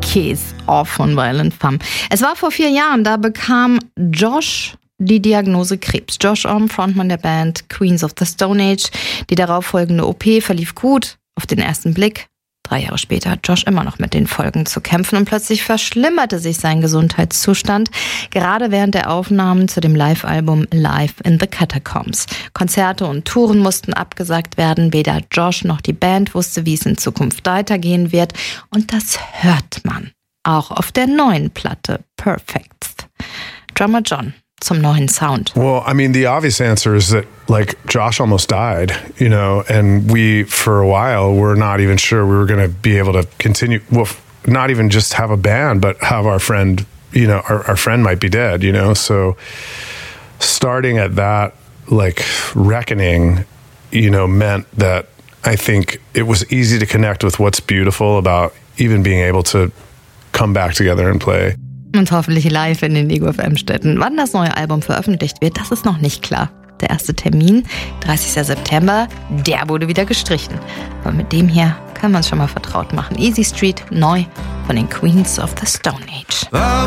Case Off von Violent Femmes. Es war vor 4 Jahren, da bekam Josh die Diagnose Krebs. Josh Homme, Frontmann der Band Queens of the Stone Age. Die darauffolgende OP verlief gut, auf den ersten Blick. 3 Jahre später hat Josh immer noch mit den Folgen zu kämpfen und plötzlich verschlimmerte sich sein Gesundheitszustand, gerade während der Aufnahmen zu dem Live-Album Live in the Catacombs. Konzerte und Touren mussten abgesagt werden, weder Josh noch die Band wusste, wie es in Zukunft weitergehen wird, und das hört man auch auf der neuen Platte Perfects. Drummer John zum neuen Sound. Well, I mean, the obvious answer is that, like, Josh almost died, you know, and we, for a while, were not even sure we were going to be able to continue, well, not even just have a band, but have our friend, you know, our friend might be dead, you know, so starting at that, like, reckoning, you know, meant that I think it was easy to connect with what's beautiful about even being able to come back together and play. Und hoffentlich live in den Ego FM-Städten. Wann das neue Album veröffentlicht wird, das ist noch nicht klar. Der erste Termin, 30. September, der wurde wieder gestrichen. Aber mit dem hier können wir uns schon mal vertraut machen. Easy Street, neu von den Queens of the Stone Age.